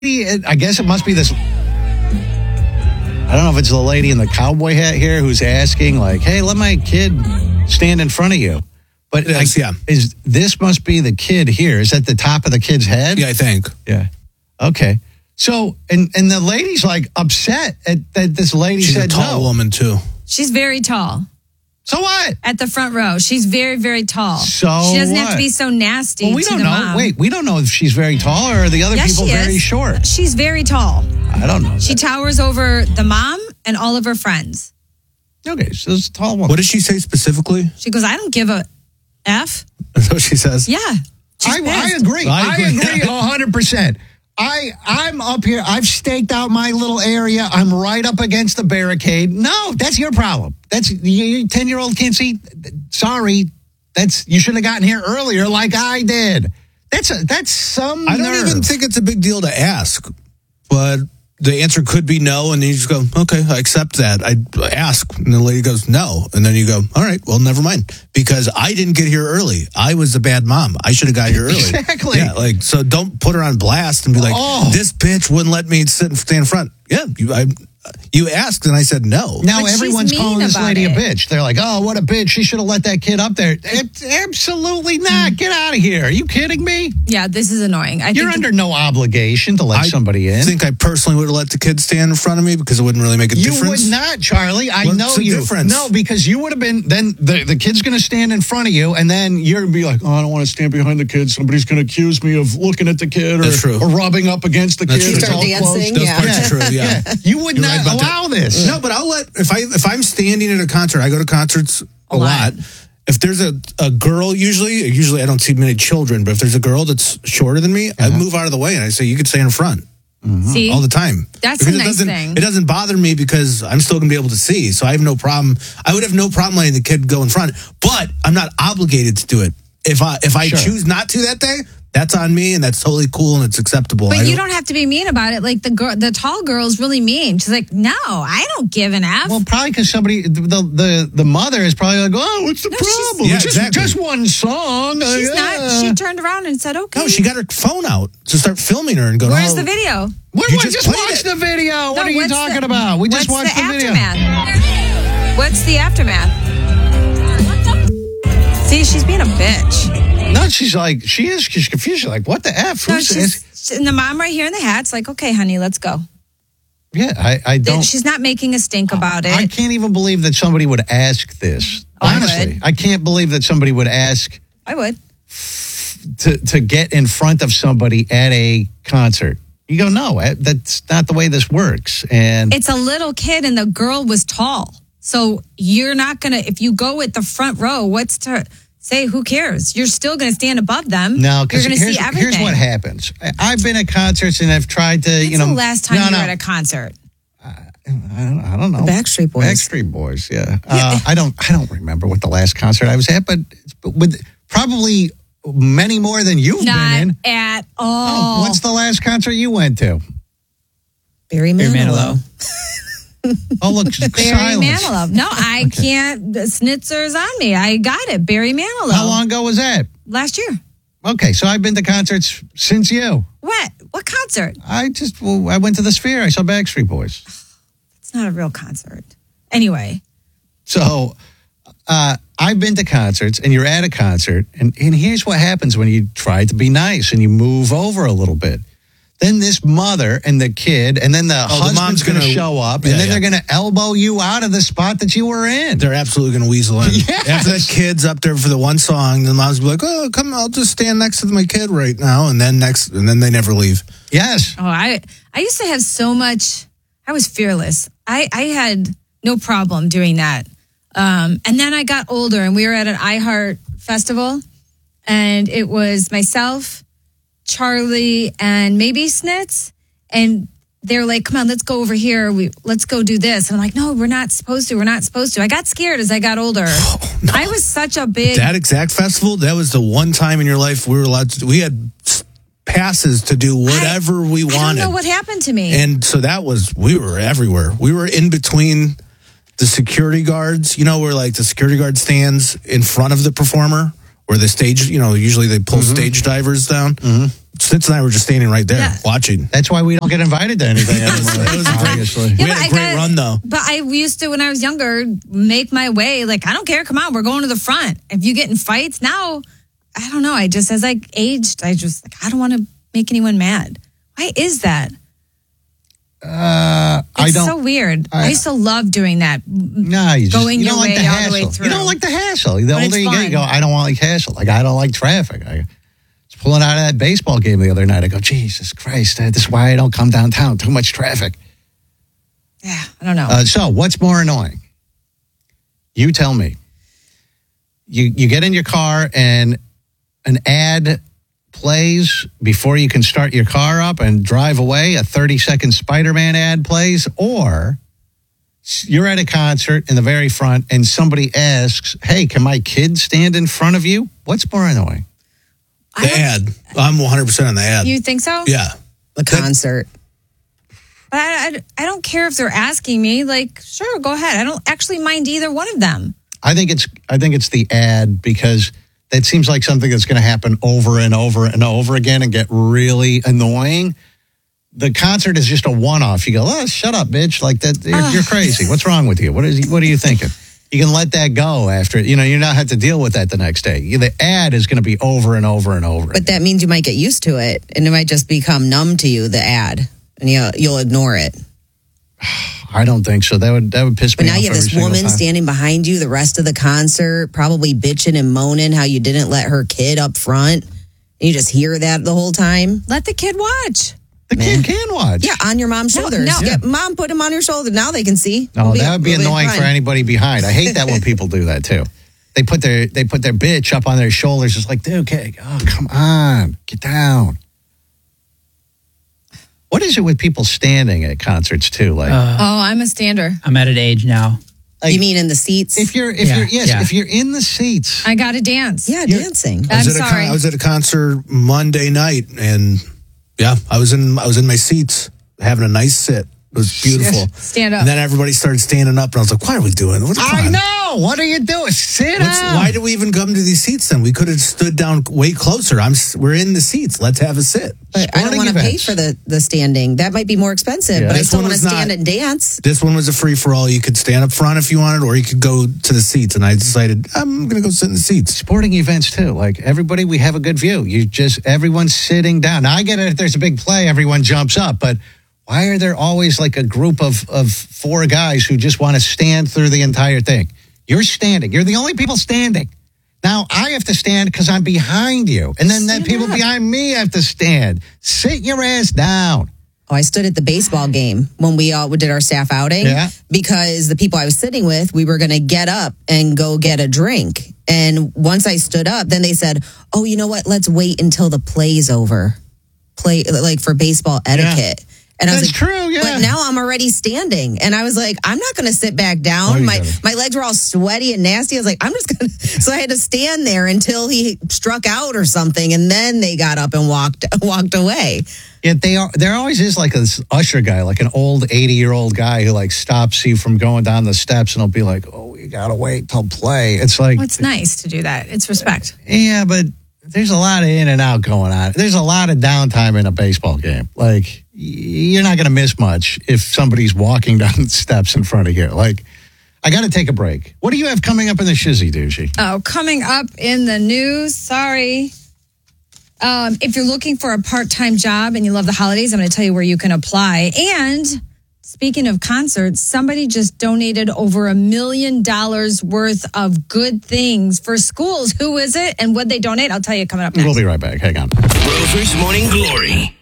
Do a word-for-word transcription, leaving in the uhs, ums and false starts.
I guess it must be this. I don't know if it's the lady in the cowboy hat here who's asking, like, hey, let my kid stand in front of you. But Yes, I, yeah. is this must be the kid here. Is that the top of the kid's head? Yeah, I think. Yeah. Okay. So, and, and the lady's like upset at that this lady She's said a tall no. woman, too. She's very tall. So what? At the front row. She's very, very tall. So she doesn't have what? to be so nasty Well, we to don't the know. mom. Wait, we don't know if she's very tall or are the other Yes, people she very is. short. She's very tall. I don't know. She that. towers over the mom and all of her friends. Okay, so it's a tall woman. What did she say specifically? She goes, I don't give a F. That's what she says. Yeah. She's I, I pissed. agree. I I agree. agree one hundred percent. I, I'm up here. I've staked out my little area. I'm right up against the barricade. No, that's your problem. That's your ten-year-old can't see. Sorry. That's you should have gotten here earlier like I did. That's a, that's some I don't nerve. even think it's a big deal to ask, but the answer could be no, and then you just go, okay, I accept that. I ask, and the lady goes, no, and then you go, all right, well, never mind, because I didn't get here early. I was the bad mom. I should have got here early. Exactly. Yeah, like, so don't put her on blast and be like, Oh. this bitch wouldn't let me sit and stand in front. Yeah, you, I, you asked, and I said no. Now But she's everyone's mean calling this about lady it. a bitch. They're like, oh, what a bitch. She should have let that kid up there. It's absolutely not. Get out of here. Are you kidding me? Yeah, this is annoying. I You're think under no obligation to let I somebody in. I think I personally would have let the kid stand in front of me because it wouldn't really make a You difference. would not, Charlie. I What's know the you. difference? No, because you would have been, then the, the kid's going to stand in front of you, and then you're going to be like, oh, I don't want to stand behind the kid. Somebody's going to accuse me of looking at the kid or, That's true. or rubbing up against the That's kid. true. It's Start all dancing, close. Those yeah. parts are true, yeah. You would You're not right about that. allow this. No, but I'll let if I if I'm standing at a concert, I go to concerts a, A lot. lot. If there's a, a girl, usually usually I don't see many children, but if there's a girl that's shorter than me, I move out of the way and I say you could stay in front See, all the time. That's Because a it nice doesn't, thing. It doesn't bother me because I'm still gonna be able to see, so I have no problem. I would have no problem letting the kid go in front, but I'm not obligated to do it. If I if I Sure. choose not to that day, that's on me, and that's totally cool and it's acceptable. but I you don't have to be mean about it. Like the girl, the tall girl's really mean. She's like, no, I don't give an F. Well, probably because somebody, the, the the mother is probably like, oh, what's the No, she's- problem? Yeah, just, exactly. just one song. She's Uh, not. She turned around and said, okay. No, she got her phone out to start filming her and go. Where's oh, the video? What, You I just just played watched it. the video. No, What are you what's talking the- about? We just what's watched the, the video. aftermath? What's the aftermath? See, she's being a bitch. No, she's like, she is, she's confused. She's like, what the F? No, Who's she's, this? and the mom right here in the hat's like, okay, honey, let's go. Yeah, I, I don't. She's not making a stink about it. I can't even believe that somebody would ask this. I Honestly, would. I can't believe that somebody would ask I would. to, to get in front of somebody at a concert. You go, no, eh, that's not the way this works. And It's a little kid and the girl was tall. So you're not going to, if you go at the front row, what's to say, who cares? You're still going to stand above them. no, You're because going to here's, see everything. here's what happens. I- I've been at concerts and I've tried to, When's you know. the last time no, you no, were at a concert? I don't, I don't know. The Backstreet Boys. Backstreet Boys, yeah. Uh, I don't. I don't remember what the last concert I was at, but, but with probably many more than you've Not been in. at Oh, all. what's the last concert you went to? Barry Manilow. Oh, look, Barry silence. Manilow. No, I can't. The Snitzer's on me. I got it. Barry Manilow. How long ago was that? Last year. Okay, so I've been to concerts since you. What? What concert? I just well, I went to the Sphere. I saw Backstreet Boys. It's not a real concert. Anyway. So uh, I've been to concerts, and you're at a concert, and, and here's what happens when you try to be nice and you move over a little bit. Then this mother and the kid, and then the the husband's mom's going to gonna- show up, Yeah, and then yeah. they're going to elbow you out of the spot that you were in. They're absolutely going to weasel in. Yes. After that kid's up there for the one song, the mom's be like, "Oh, come, I'll just stand next to my kid right now," and then next, and then they never leave. Yes. Oh, I I used to have so much. I was fearless. I, I had no problem doing that. Um, and then I got older, and we were at an iHeart festival, and it was myself, Charlie, and maybe Snitz, and they're like, "Come on, let's go over here. We let's go do this." And I'm like, "No, we're not supposed to. We're not supposed to." I got scared as I got older. I was such a big. That exact festival, that was the one time in your life we were allowed to. We had passes to do whatever we I don't wanted. know what happened to me. And so that was, we were everywhere. We were in between the security guards, you know, where like the security guard stands in front of the performer, where the stage, you know, usually they pull Mm-hmm. stage divers down. Mm-hmm. Fitz and I were just standing right there Yeah. watching. That's why we don't get invited to anything anymore. It was a great- obviously. We Yeah, had but a I great got- run, though. But I used to, when I was younger, make my way. Like, I don't care. Come on, we're going to the front. If you get in fights now, I don't know. I just, as I aged, I just, like, I don't want to make anyone mad. Why is that? Uh, I It's don't. so weird. I, I- used to love doing that. No, you just going you your don't like way the all the hassle. way You through. don't like the hassle. The But older it's you get, you fun. go, I don't want like hassle. Like I don't like traffic. I was pulling out of that baseball game the other night. I go, Jesus Christ, this is why I don't come downtown. Too much traffic. Yeah, I don't know. Uh, so, what's more annoying? You tell me. You you get in your car and an ad plays before you can start your car up and drive away. A thirty second Spider-Man ad plays, or you're at a concert in the very front and somebody asks, "Hey, can my kid stand in front of you?" What's more annoying? I The don't- ad. I'm one hundred percent on the ad. You think so? yeah. The concert. But I, I, I don't care if they're asking me. Like, sure, go ahead. I don't actually mind either one of them. I think it's I think it's the ad because that seems like something that's going to happen over and over and over again and get really annoying. The concert is just a one-off. You go, oh, shut up, bitch! Like that, you're, you're crazy. What's wrong with you? What is? What are you thinking? You can let that go after. You know, you not have to deal with that the next day. The ad is going to be over and over and over. But that means you might get used to it and it might just become numb to you, the ad, and you'll, you'll ignore it. I don't think so. That would that would piss But me now off. you have every this single woman time. standing behind you the rest of the concert, probably bitching and moaning how you didn't let her kid up front. And you just hear that the whole time. Let the kid watch. The kid can watch. Yeah, on your mom's No, shoulders. no. Yeah, mom, put him on your shoulder. Now they can see. No, We'll that would be we'll annoying fine. for anybody behind. I hate that when people do that too. They put their they put their bitch up on their shoulders. It's like, dude, okay, oh come on, get down. What is it with people standing at concerts too? Like, Uh, Oh, I'm a stander. I'm at an age now. like, You mean in the seats? if you're if Yeah, you're yes, yeah. if you're in the seats, I got to dance. yeah, You're- dancing. I was I'm at a con- sorry. I was at a concert Monday night, and yeah, I was in I was in my seats having a nice sit. It was beautiful. Stand up. And then everybody started standing up, and I was like, "What are we doing? What's I on? know. What are you doing? Sit What's, down. why did we even come to these seats? Then we could have stood down way closer. I'm s- we're in the seats. Let's have a sit." But I don't Sporting want to pay events. for the, the standing. That might be more expensive, Yeah. but I This still one want to was stand not. and dance. This one was a free for all. You could stand up front if you wanted, or you could go to the seats. And I decided I'm going to go sit in the seats. Sporting events too. Like everybody, we have a good view. You just everyone's sitting down. Now I get it. If there's a big play, everyone jumps up. But why are there always like a group of of four guys who just want to stand through the entire thing? You're standing. You're the only people standing. Now I have to stand because I'm behind you, and then the Stand people up. behind me have to stand. Sit your ass down. Oh, I stood at the baseball game when we all did our staff outing Yeah. because the people I was sitting with, we were going to get up and go get a drink. And once I stood up, then they said, "Oh, you know what? Let's wait until the play's over." Play like for baseball etiquette. And I was That's like, true, yeah. But now I'm already standing. And I was like, I'm not going to sit back Oh, down. you my gotta. my legs were all sweaty and nasty. I was like, I'm just going to. So I had to stand there until he struck out or something. And then they got up and walked walked away. Yeah, they are. There always is like this usher guy, like an old eighty year old guy who like stops you from going down the steps, and he'll be like, "Oh, you gotta wait till play." It's like, Well, it's nice to do that. It's respect. yeah, but there's a lot of in and out going on. There's a lot of downtime in a baseball game. Like y- you're not gonna miss much if somebody's walking down the steps in front of you. Like, I got to take a break. What do you have coming up in the shizzy, douchey? Oh, coming up in the news. Sorry. Um, if you're looking for a part-time job and you love the holidays, I'm going to tell you where you can apply. And speaking of concerts, somebody just donated over a million dollars worth of good things for schools. Who is it and what they donate? I'll tell you coming up next. We'll be right back. Hang on. Rover's Morning Glory.